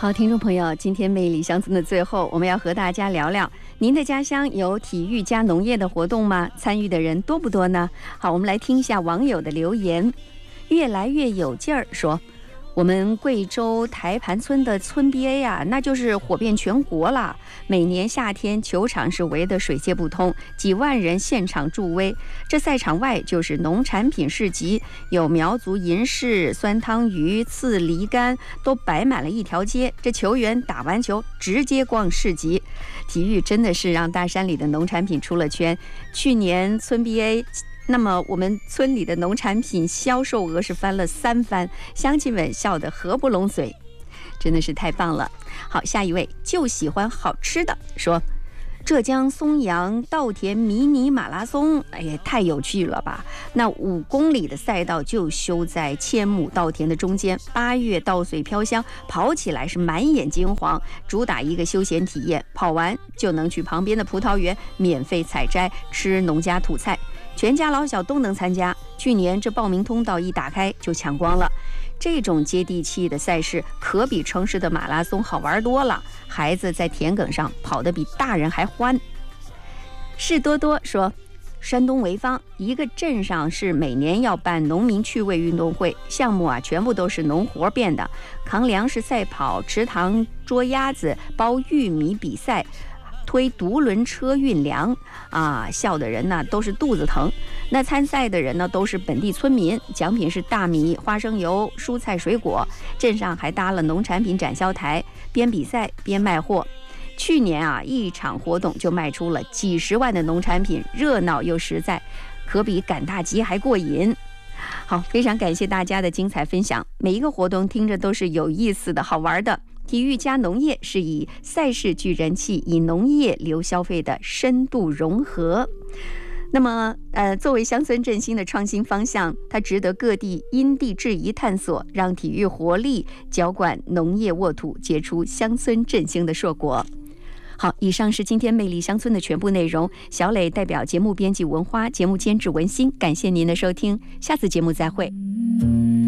好，听众朋友，今天魅力乡村的最后，我们要和大家聊聊，您的家乡有体育加农业的活动吗？参与的人多不多呢？好，我们来听一下网友的留言。越来越有劲儿说，我们贵州台盘村的村 BA 啊，那就是火遍全国了。每年夏天，球场是围得水泄不通，几万人现场助威。这赛场外就是农产品市集，有苗族银饰、酸汤鱼、刺梨干，都摆满了一条街。这球员打完球直接逛市集，体育真的是让大山里的农产品出了圈。去年村 BA。那么我们村里的农产品销售额是翻了3番，乡亲们笑得合不拢嘴，真的是太棒了。好，下一位就喜欢好吃的说，浙江松阳稻田迷你马拉松，哎呀，太有趣了吧！那5公里的赛道就修在1000亩稻田的中间，8月稻穗飘香，跑起来是满眼金黄，主打一个休闲体验，跑完就能去旁边的葡萄园免费采摘，吃农家土菜。全家老小都能参加，去年这报名通道一打开就抢光了。这种接地气的赛事可比城市的马拉松好玩多了，孩子在田埂上跑得比大人还欢。士多多说，山东潍坊一个镇上是每年要办农民趣味运动会，项目啊全部都是农活变的，扛粮食赛跑、池塘捉鸭子、包玉米比赛，推独轮车运粮啊，笑的人呢都是肚子疼。那参赛的人呢都是本地村民，奖品是大米、花生油、蔬菜水果。镇上还搭了农产品展销台，边比赛边卖货。去年啊，一场活动就卖出了几十万的农产品，热闹又实在，可比赶大集还过瘾。好，非常感谢大家的精彩分享，每一个活动听着都是有意思的、好玩的。体育加农业是以赛事聚人气，以农业流消费的深度融合。那么作为乡村振兴的创新方向，它值得各地因地制宜探索，让体育活力浇灌农业沃土，结出乡村振兴的硕果。好，以上是今天魅力乡村的全部内容。小磊代表节目编辑文花，节目监制文心，感谢您的收听，下次节目再会。